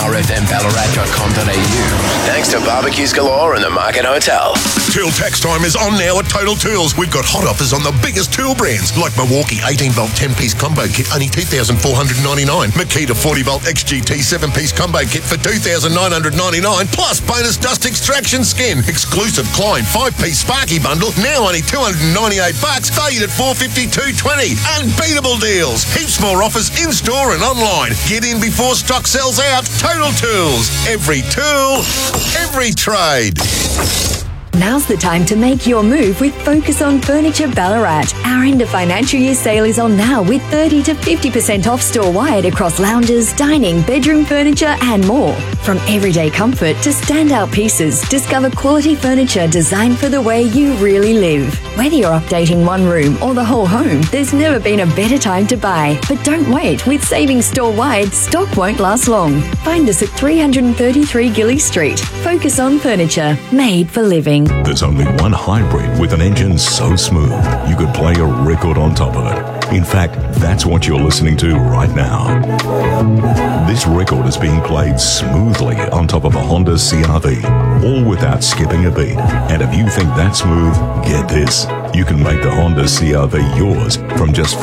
powerfmballarat.com.au. Thanks to Barbecues Galore and the Market Hotel. Tool tax time is on now at Total Tools. We've got hot offers on the biggest tool brands like Milwaukee 18-volt 10-piece combo kit, only $2,499. Makita 40-volt XGT 7-piece combo kit for $2,999, plus bonus dust extraction skin. Exclusive Klein 5-piece Sparky bundle, now only $298, valued at $452.20. Unbeatable deals. Heaps more offers in-store and online. Get in before stock sells out. Total Tools. Every tool, every trade. Now's the time to make your move with Focus on Furniture Ballarat. Our end of financial year sale is on now with 30 to 50% off store-wide across lounges, dining, bedroom furniture and more. From everyday comfort to standout pieces, discover quality furniture designed for the way you really live. Whether you're updating one room or the whole home, there's never been a better time to buy. But don't wait, with savings store-wide, stock won't last long. Find us at 333 Gilly Street. Focus on Furniture, made for living. There's only one hybrid with an engine so smooth you could play a record on top of it. In fact, that's what you're listening to right now. This record is being played smoothly on top of a Honda CR-V, all without skipping a beat. And if you think that's smooth, get this. You can make the Honda CR-V yours from just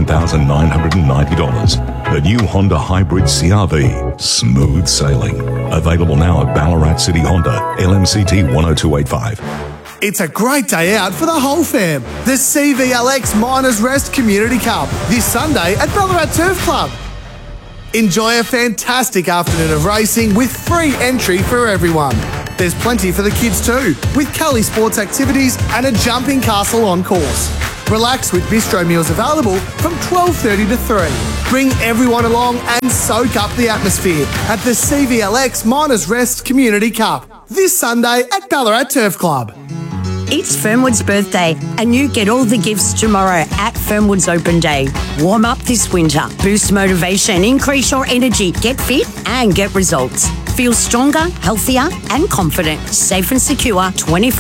$49,990. The new Honda Hybrid CR-V, smooth sailing. Available now at Ballarat City Honda, LMCT 10285. It's a great day out for the whole fam. The CVLX Miners Rest Community Cup this Sunday at Ballarat Turf Club. Enjoy a fantastic afternoon of racing with free entry for everyone. There's plenty for the kids too, with Kelly sports activities and a jumping castle on course. Relax with bistro meals available from 12:30 to 3. Bring everyone along and soak up the atmosphere at the CVLX Miners Rest Community Cup this Sunday at Ballarat Turf Club. It's Fernwood's birthday and you get all the gifts tomorrow at Fernwood's Open Day. Warm up this winter, boost motivation, increase your energy, get fit and get results. Feel stronger, healthier and confident. Safe and secure,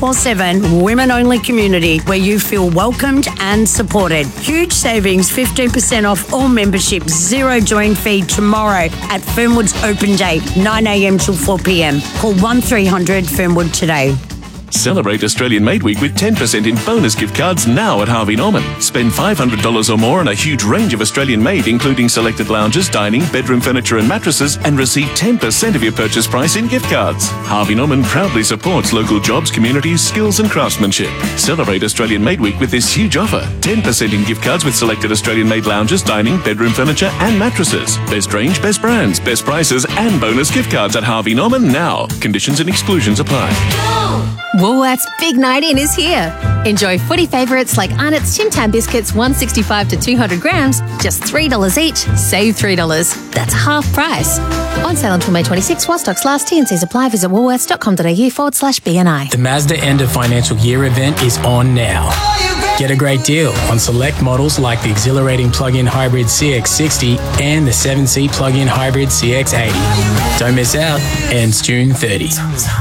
24/7, women-only community where you feel welcomed and supported. Huge savings, 15% off all membership, zero join fee tomorrow at Fernwood's Open Day, 9 a.m. till 4 p.m. Call 1300 Fernwood today. Celebrate Australian Made Week with 10% in bonus gift cards now at Harvey Norman. Spend $500 or more on a huge range of Australian made, including selected lounges, dining, bedroom furniture and mattresses, and receive 10% of your purchase price in gift cards. Harvey Norman proudly supports local jobs, communities, skills and craftsmanship. Celebrate Australian Made Week with this huge offer. 10% in gift cards with selected Australian made lounges, dining, bedroom furniture and mattresses. Best range, best brands, best prices and bonus gift cards at Harvey Norman now. Conditions and exclusions apply. Woolworths Big Night In is here. Enjoy footy favourites like Arnott's Tim Tam biscuits, 165 to 200 grams, just $3 each. Save $3. That's half price. On sale until May 26 while stocks last. T&Cs apply. Visit woolworths.com.au/BNI. The Mazda End of Financial Year event is on now. Get a great deal on select models like the exhilarating plug-in hybrid CX-60 and the 7-seat plug-in hybrid CX-80. Don't miss out. Ends June 30.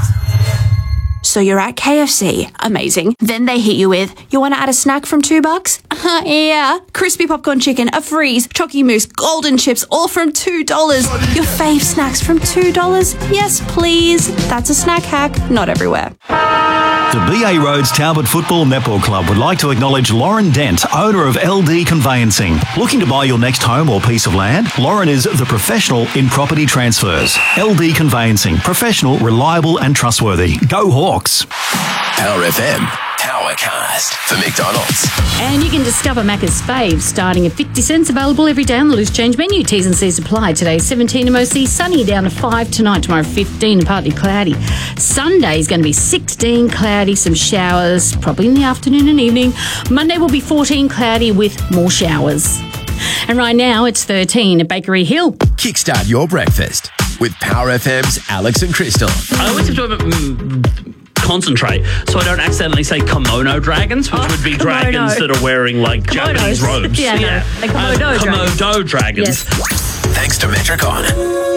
So you're at KFC. Amazing. Then they hit you with, you want to add a snack from $2? Yeah. Crispy popcorn chicken, a freeze, Chocky Mousse, golden chips, all from $2. Your fave snacks from $2? Yes, please. That's a snack hack. Not everywhere. The BA Roads Talbot Football Netball Club would like to acknowledge Lauren Dent, owner of LD Conveyancing. Looking to buy your next home or piece of land? Lauren is the professional in property transfers. LD Conveyancing. Professional, reliable and trustworthy. Go Hawks. Power FM. Powercast for McDonald's. And you can discover Macca's faves starting at 50 cents, available every day on the loose change menu. T's and C's apply. Today 17 to mostly sunny, down to 5 tonight. Tomorrow 15 and partly cloudy. Sunday is going to be 16 cloudy, some showers probably in the afternoon and evening. Monday will be 14 cloudy with more showers. And right now it's 13 at Bakery Hill. Kickstart your breakfast with Power FM's Alex and Crystal. I always have to concentrate so I don't accidentally say kimono dragons, which would be dragons that are wearing like Japanese robes. Yeah. Komodo dragons. Yes. Thanks to Metricon.